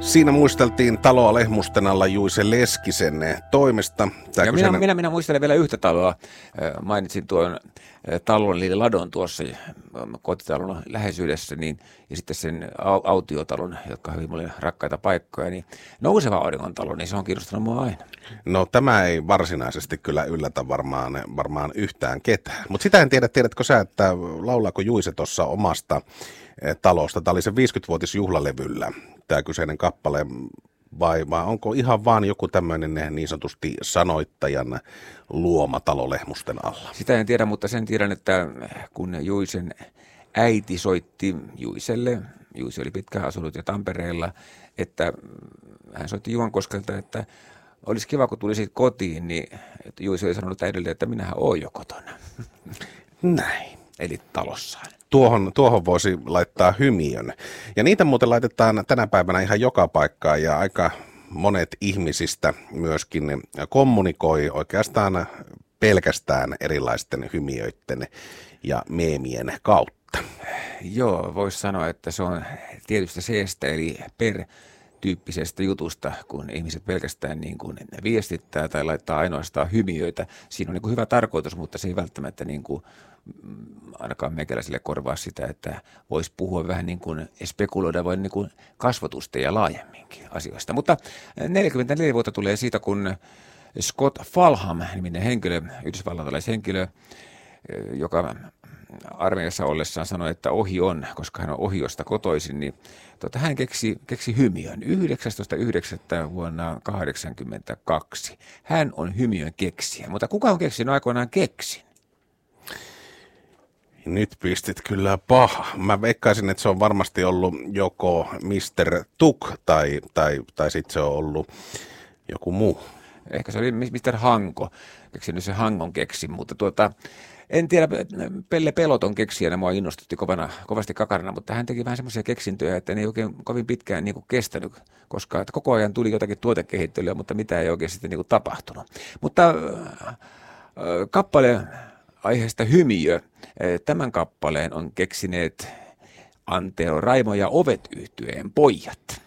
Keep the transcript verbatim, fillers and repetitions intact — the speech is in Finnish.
Siinä muisteltiin taloa Lehmusten alla Juise Leskisen toimesta. Ja minä, minä, minä muistelen vielä yhtä taloa. Mainitsin tuon talon, eli Ladon tuossa kotitalon läheisyydessä, niin, ja sitten sen autiotalon, jotka hyvin oli rakkaita paikkoja, niin Nouseva auringon talo, niin se on kiinnostanut mua aina. No tämä ei varsinaisesti kyllä yllätä varmaan, varmaan yhtään ketään. Mutta sitä en tiedä, tiedätkö sä, että laulaako Juise tuossa omasta talosta. Tämä oli se viisikymmenvuotisjuhlalevyllä, tämä kyseinen kappale, vai, vai onko ihan vaan joku tämmöinen niin sanotusti sanoittajan luoma talo Lehmusten alla? Sitä en tiedä, mutta sen tiedän, että kun Juisen äiti soitti Juiselle, Juise oli pitkään asunut jo Tampereella, että hän soitti Juankoskelta, että olisi kiva, kun tulisit kotiin, niin Juise oli sanonut äidille, että minähän oon jo kotona. Näin. Eli talossaan. Tuohon, tuohon voisi laittaa hymiön. Ja niitä muuten laitetaan tänä päivänä ihan joka paikkaan ja aika monet ihmisistä myöskin kommunikoi oikeastaan pelkästään erilaisten hymiöiden ja meemien kautta. Joo, voisi sanoa, että se on tietystä seestä eli per tyyppisestä jutusta, kun ihmiset pelkästään niin kuin viestittää tai laittaa ainoastaan hymiöitä. Siinä on niin kuin hyvä tarkoitus, mutta se ei välttämättä niin kuin ainakaan meikäläisille korvaa sitä, että voisi puhua vähän niin kuin spekuloida vain niin kuin kasvatusta ja laajemminkin asioista. Mutta neljäkymmentäneljä vuotta tulee siitä, kun Scott Falham, niminen henkilö, yhdysvallatalaishenkilö, joka armeijassa ollessaan sanoi, että ohi on, koska hän on ohiosta kotoisin, niin tota, hän keksi, keksi hymiön yhdeksästoista yhdeksättä vuonna kahdeksankymmentäkaksi. Hän on hymiön keksijä, mutta kuka on keksinyt aikoinaan keksin? Nyt pistit kyllä paha. Mä veikkaisin, että se on varmasti ollut joko mister Tuk tai, tai, tai sitten se on ollut joku muu. Ehkä se oli mister Hanko, keksinyt se Hangon keksin, mutta tuota, en tiedä, Pelle Peloton keksijänä mua innostutti kovana, kovasti kakarana, mutta hän teki vähän semmoisia keksintöjä, että ne ei oikein kovin pitkään niin kuin kestänyt, koska että koko ajan tuli jotakin tuotekehittelyä, mutta mitä ei oikein sitten niin kuin tapahtunut. Mutta äh, kappale aiheesta hymiö, tämän kappaleen on keksineet Antero Raimo ja Ovet-yhtyeen pojat.